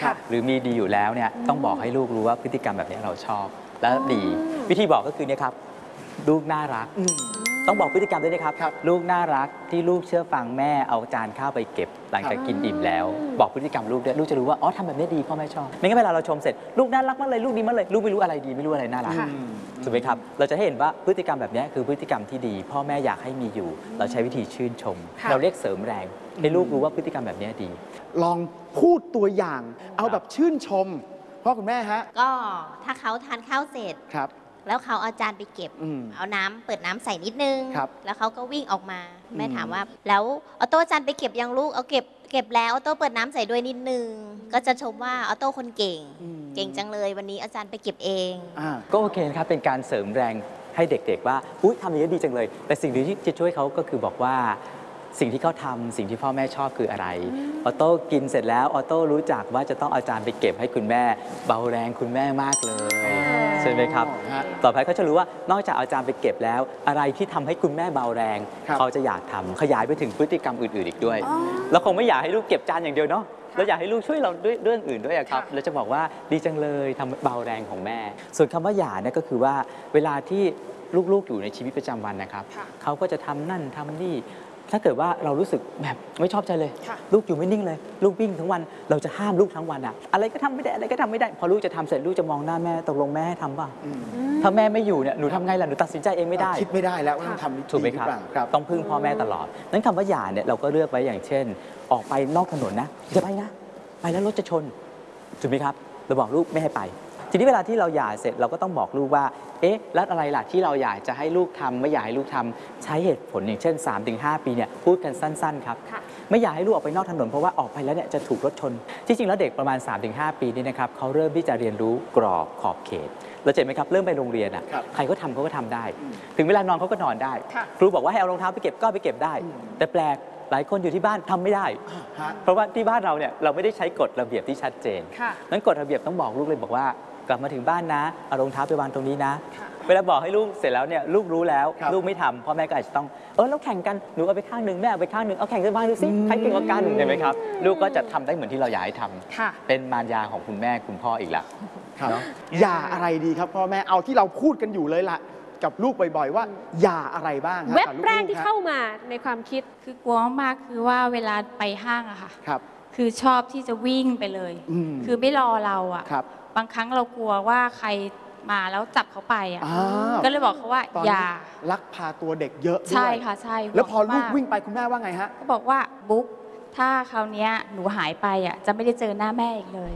หรือมีดีอยู่แล้วเนี่ยต้องบอกให้ลูกรู้ว่าพฤติกรรมแบบนี้เราชอบและดี วิธีบอกก็คือเนี่ยครับลูกน่ารักต้องบอกพฤติกรรมด้วยนะครับลูกน่ารักที่ลูกเชื่อฟังแม่เอาจานข้าวไปเก็บหลังจากกินอิ่มแล้วบอกพฤติกรรมลูกด้วยลูกจะรู้ว่าอ๋อทำแบบนี้ดีพ่อแม่ชอบไม่งั้นเวลาเราชมเสร็จลูกน่ารักมากเลยลูกดีมากเลยลูกไม่รู้อะไรดีไม่รู้อะไรน่ารักถูกไหมครับเราจะให้เห็นว่าพฤติกรรมแบบนี้คือพฤติกรรมที่ดีพ่อแม่อยากให้มีอยู่เราใช้วิธีชื่นชมเราเรียกเสริมแรงให้ลูกรู้ว่าพฤติกรรมแบบนี้ดีลองพูดตัวอย่างเอาแบบชื่นชมพ่อคุณแม่ฮะก็ถ้าเขาทานข้าวเสร็จครับแล้วเขาเอาจานไปเก็บเอาน้ำเปิดน้ำใส่นิดนึงแล้วเขาก็วิ่งออกมาแม่ถามว่าแล้วออโต้จานไปเก็บยังลูกเอาเก็บแล้วออโต้เปิดน้ำใส่ด้วยนิดนึงก็จะชมว่าออโต้คนเก่งจังเลยวันนี้อาจารย์ไปเก็บเองก็โอเคครับเป็นการเสริมแรงให้เด็กๆว่าอุ๊ยทำอย่างนี้ดีจังเลยแต่สิ่งที่จะช่วยเขาก็คือบอกว่าสิ่งที่เขาทำสิ่งที่พ่อแม่ชอบคืออะไรออโต้กินเสร็จแล้วออโต้รู้จักว่าจะต้องเอาจานไปเก็บให้คุณแม่เบาแรงคุณแม่มากเลยใช่ไหมครับต่อไปเขาจะรู้ว่านอกจากเอาจานไปเก็บแล้วอะไรที่ทำให้คุณแม่เบาแรงเขาจะอยากทำขยายไปถึงพฤติกรรมอื่นๆอีกด้วยเราคงไม่อยากให้ลูกเก็บจานอย่างเดียวเนาะเราอยากให้ลูกช่วยเราด้วยเรื่องอื่นด้วยครับเราจะบอกว่าดีจังเลยทำเบาแรงของแม่ส่วนคำว่าหย่าเนี่ยก็คือว่าเวลาที่ลูกๆอยู่ในชีวิตประจำวันนะครับเขาก็จะทำนั่นทำนี่ถ้าเกิดว่าเรารู้สึกแบบไม่ชอบใจเลยลูกอยู่ไม่นิ่งเลยลูกวิ่งทั้งวันเราจะห้ามลูกทั้งวันอะอะไรก็ทำไม่ได้อะไรก็ทำไม่ได้พอลูกจะทำเสร็จลูกจะมองหน้าแม่ตกลงแม่ให้ทำป่ะถ้าแม่ไม่อยู่เนี่ยหนูทำไงล่ะหนูตัดสินใจเองไม่ได้คิดไม่ได้แล้วว่าต้องทำถูกไหมครับต้องพึ่งพ่อแม่ตลอดนั้นคำว่าหย่าเนี่ยเราก็เลือกไว้อย่างเช่นออกไปนอกถนนนะอย่าไปนะไปแล้วรถจะชนถูกไหมครับเราบอกลูกไม่ให้ไปทีนี้เวลาที่เราหย่าเสร็จเราก็ต้องบอกลูกว่าเอ๊ะแล้วอะไรล่ะที่เราอยากจะให้ลูกทำไม่อยากให้ลูกทำใช้เหตุผลอย่างเช่น 3-5 ปีเนี่ยพูดกันสั้นๆครับไม่อยากให้ลูกออกไปนอกถนนเพราะว่าออกไปแล้วเนี่ยจะถูกรถชนที่จริงแล้วเด็กประมาณ 3-5 ปีนี่นะครับเขาเริ่มที่จะเรียนรู้กรอบขอบเขตเราเห็นไหมครับเริ่มไปโรงเรียนอ่ะใครก็ทำเขาก็ทำได้ถึงเวลานอนเขาก็นอนได้ครูบอกว่าให้เอารองเท้าไปเก็บก็ไปเก็บได้แต่แปลกหลายคนอยู่ที่บ้านทำไม่ได้เพราะว่าที่บ้านเราเนี่ยเราไม่ได้ใช้กฎระเบียบที่ชัดเจนนั้นกฎระเบียบต้องบอกลูกเลยบอกว่ากลับมาถึงบ้านนะเอารองเท้าไปวางตรงนี้นะเวลาบอกให้ลูกเสร็จแล้วเนี่ยลูกรู้แล้วลูกไม่ทำพ่อแม่ก็อาจจะต้องแล้วแข่งกันหนูเอาไปข้างหนึ่งแม่เอาไปข้างหนึ่งเอาแข่งกันวางดูสิใครเก่งกว่ากันเห็นไหมครับลูกก็จะทำได้เหมือนที่เราอยากให้ทำเป็นมารยาของคุณแม่คุณพ่ออีกแล้วอย่าอะไรดีครับพ่อแม่เอาที่เราพูดกันอยู่เลยล่ะกับลูกบ่อยๆว่าอย่าอะไรบ้างเว็บแรกที่เข้ามาในความคิดคือกลัวมากคือว่าเวลาไปห้างอะค่ะคือชอบที่จะวิ่งไปเลยคือไม่รอเราอะบางครั้งเรากลัวว่าใครมาแล้วจับเขาไปอ่ะก็เลยบอกเขาว่าอย่าลักพาตัวเด็กเยอะด้วยใช่ค่ะใช่แล้วพอลูกวิ่งไปคุณแม่ว่าไงฮะก็บอกว่าบุ๊กถ้าคราวนี้หนูหายไปอ่ะจะไม่ได้เจอหน้าแม่อีกเลย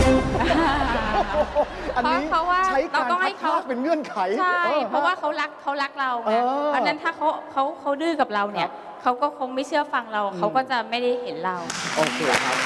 อันนี้ใช้การพักภาคเป็นเงื่อนไขใช่เพราะว่าเขารักเราไงเพราะนั้นถ้าเขาดื้อกับเราเนี่ยเขาก็คงไม่เชื่อฟังเราเขาก็จะไม่ได้เห็นเราโอเคครับ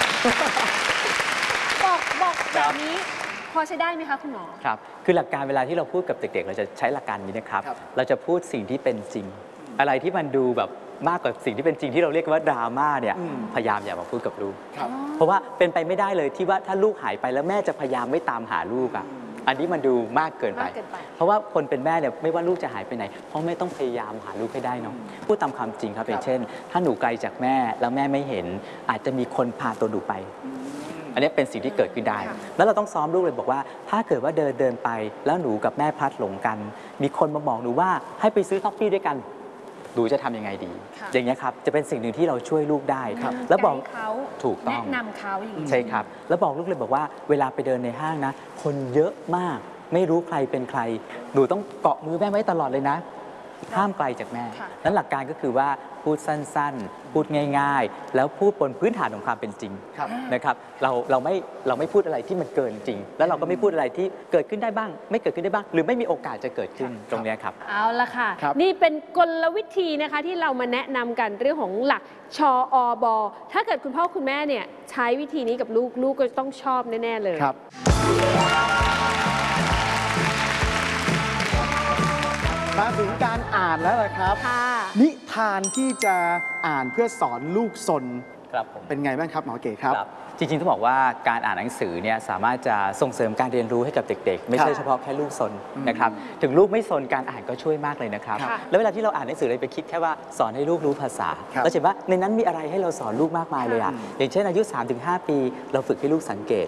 บอกแบบนี้พอใช้ได้ไหมคะคุณหมอครับคือหลักการเวลาที่เราพูดกับเด็กๆเราจะใช้หลักการนี้นะครับเราจะพูดสิ่งที่เป็นจริงอะไรที่มันดูแบบมากกว่าสิ่งที่เป็นจริงที่เราเรียกว่าดราม่าเนี่ยพยายามอย่ามาพูดกับลูกเพราะว่าเป็นไปไม่ได้เลยที่ว่าถ้าลูกหายไปแล้วแม่จะพยายามไม่ตามหาลูกอ่ะอันนี้มันดูมากเกินไปเพราะว่าคนเป็นแม่เนี่ยไม่ว่าลูกจะหายไปไหนพ่อแม่ต้องพยายามหาลูกให้ได้เนาะพูดตามความจริงครับอย่างเช่นถ้าหนูไกลจากแม่แล้วแม่ไม่เห็นอาจจะมีคนพาตัวหนูไปอันนี้เป็นสิ่งที่เกิดขึ้นได้แล้วเราต้องซ้อมลูกเลยบอกว่าถ้าเกิดว่าเดินไปแล้วหนูกับแม่พลัดหลงกันมีคนมาบอกหนูว่าให้ไปซื้อท็อฟฟี่ด้วยกันหนูจะทำยังไงดีอย่างนี้ครับจะเป็นสิ่งหนึ่งที่เราช่วยลูกได้แล้วบอกเขาถูกต้องแนะนำเขาอย่างนี้ใช่ครับแล้วบอกลูกเลยบอกว่าเวลาไปเดินในห้างนะคนเยอะมากไม่รู้ใครเป็นใครหนูต้องเกาะมือแม่ไว้ตลอดเลยนะห้ามไกลจากแม่นั้นหลักการก็คือว่าพูดสั้นๆพูดง่ายๆแล้วพูดบนพื้นฐานของความเป็นจริงนะครับเราไม่พูดอะไรที่มันเกินจริงแล้วเราก็ไม่พูดอะไรที่เกิดขึ้นได้บ้างไม่เกิดขึ้นได้บ้างหรือไม่มีโอกาสจะเกิดขึ้นตรงนี้ครับเอาละค่ะนี่เป็นกลวิธีนะคะที่เรามาแนะนำกันเรื่องของหลักชอบถ้าเกิดคุณพ่อคุณแม่เนี่ยใช้วิธีนี้กับลูกก็ต้องชอบแน่ๆเลยครับมาถึงการอ่านแล้วนะครับนิทานที่จะอ่านเพื่อสอนลูกซนเป็นไงบ้างครับหมอเก๋ครับจริงๆต้องบอกว่าการอ่านหนังสือเนี่ยสามารถจะส่งเสริมการเรียนรู้ให้กับเด็กๆไม่ใช่เฉพาะแค่ลูกซนนะครับถึงลูกไม่ซนการอ่านก็ช่วยมากเลยนะครับแล้วเวลาที่เราอ่านหนังสือเลยไปคิดแค่ว่าสอนให้ลูกรู้ภาษาเราเห็นว่าในนั้นมีอะไรให้เราสอนลูกมากมายเลยอ่ะอย่างเช่นอายุ 3-5 ปีเราฝึกให้ลูกสังเกต